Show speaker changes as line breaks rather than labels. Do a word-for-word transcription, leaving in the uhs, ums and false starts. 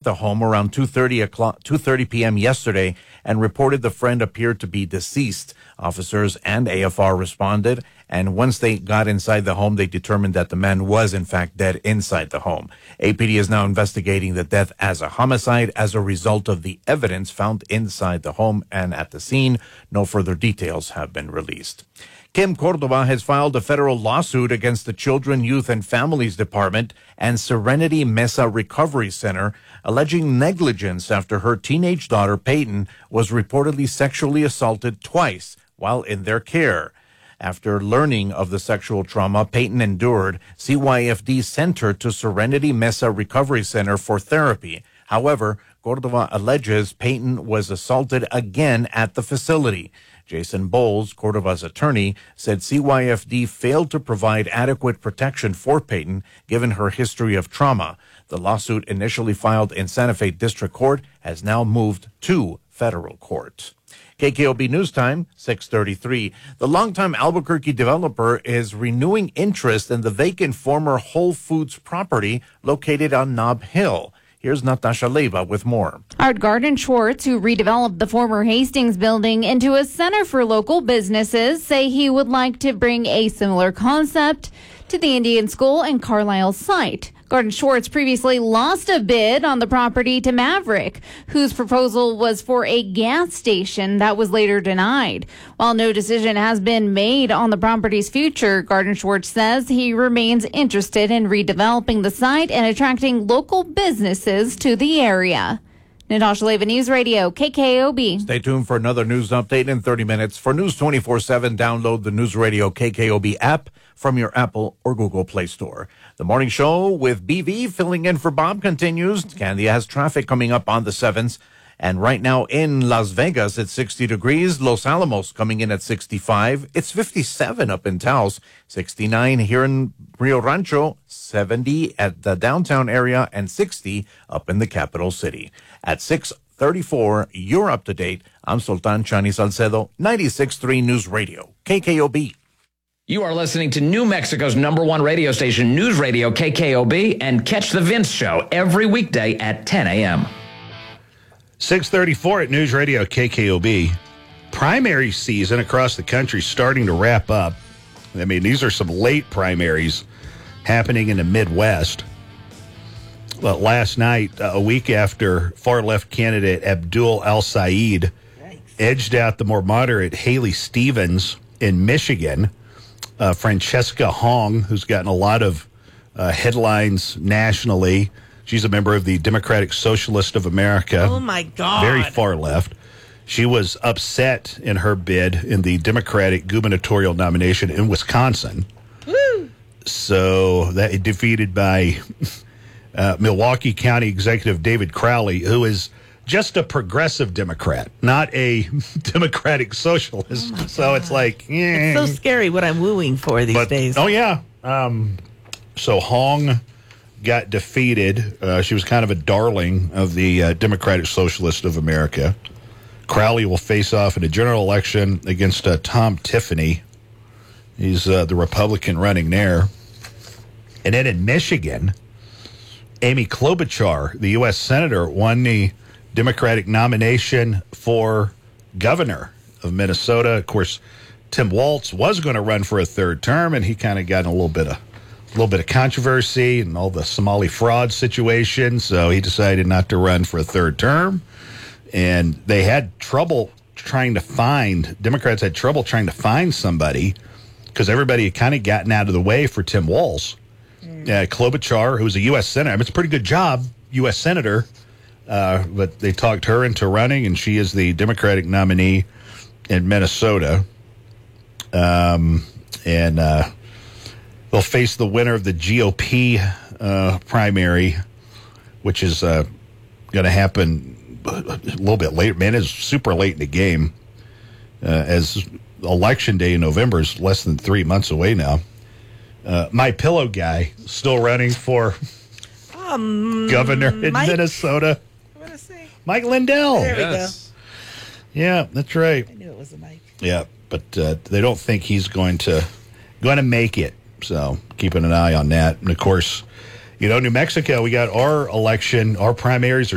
the home around two thirty o'clock, two thirty p.m. yesterday and reported the friend appeared to be deceased. Officers and A F R responded, and once they got inside the home, they determined that the man was, in fact, dead inside the home. A P D is now investigating the death as a homicide as a result of the evidence found inside the home and at the scene. No further details have been released. Kim Cordova has filed a federal lawsuit against the Children, Youth, and Families Department and Serenity Mesa Recovery Center, alleging negligence after her teenage daughter, Peyton, was reportedly sexually assaulted twice while in their care. After learning of the sexual trauma Peyton endured, C Y F D sent her to Serenity Mesa Recovery Center for therapy. However, Cordova alleges Peyton was assaulted again at the facility. Jason Bowles, Cordova's attorney, said C Y F D failed to provide adequate protection for Peyton given her history of trauma. The lawsuit, initially filed in Santa Fe District Court, has now moved to federal court. K K O B News Time, six thirty-three. The longtime Albuquerque developer is renewing interest in the vacant former Whole Foods property located on Nob Hill. Here's Natasha Leiva with more.
Art Garden Schwartz, who redeveloped the former Hastings building into a center for local businesses, say he would like to bring a similar concept to the Indian School and Carlisle site. Garden Schwartz previously lost a bid on the property to Maverick, whose proposal was for a gas station that was later denied. While no decision has been made on the property's future, Garden Schwartz says he remains interested in redeveloping the site and attracting local businesses to the area. Natasha Leiva, News Radio, K K O B.
Stay tuned for another news update in thirty minutes. For News twenty-four seven, download the News Radio K K O B app from your Apple or Google Play Store. The morning show with B V filling in for Bob continues. Candia has traffic coming up on the sevens. And right now in Las Vegas, it's sixty degrees. Los Alamos coming in at sixty-five. It's fifty-seven up in Taos. sixty-nine here in Rio Rancho. seventy at the downtown area and sixty up in the capital city. At six thirty-four, you're up to date. I'm Sultan Chani Salcedo, ninety-six point three News Radio, K K O B.
You are listening to New Mexico's number one radio station, News Radio K K O B, and catch The Vince Show every weekday at ten a.m.
six thirty-four at News Radio K K O B. Primary season across the country starting to wrap up. I mean, these are some late primaries happening in the Midwest. Well, last night, uh, a week after far-left candidate Abdul El-Sayed edged out the more moderate Haley Stevens in Michigan, uh, Francesca Hong, who's gotten a lot of uh, headlines nationally. She's a member of the Democratic Socialist of America.
Oh, my God.
Very far left. She was upset in her bid in the Democratic gubernatorial nomination in Wisconsin.
Woo!
So that defeated by uh, Milwaukee County Executive David Crowley, who is just a progressive Democrat, not a Democratic Socialist.
Oh
so it's like, eh.
It's so scary what I'm wooing for these
but,
days.
Oh, yeah. Um, so Hong got defeated. Uh, she was kind of a darling of the uh, Democratic Socialist of America. Crowley will face off in a general election against uh, Tom Tiffany. He's uh, the Republican running there. And then in Michigan, Amy Klobuchar, the U S Senator, won the Democratic nomination for governor of Minnesota. Of course, Tim Walz was going to run for a third term, and he kind of got in a little bit of a little bit of controversy and all the Somali fraud situation, so he decided not to run for a third term. And they had trouble trying to find, Democrats had trouble trying to find somebody because everybody had kind of gotten out of the way for Tim Walz. Mm. Uh, Klobuchar, who's a U S Senator, I mean, it's a pretty good job, U S Senator, uh, but they talked her into running, and she is the Democratic nominee in Minnesota. Um, and uh, they'll face the winner of the G O P uh, primary, which is uh, going to happen a little bit later. Man, it's super late in the game, uh, as election day in November is less than three months away now. Uh, my pillow guy still running for
um,
governor in
Mike,
Minnesota.
What did I say?
Mike Lindell.
There
Yes.
we go.
Yeah, that's right.
I knew it was a Mike.
Yeah, but uh, they don't think he's going to going to make it. So keeping an eye on that. And of course, you know, New Mexico, we got our election, our primaries are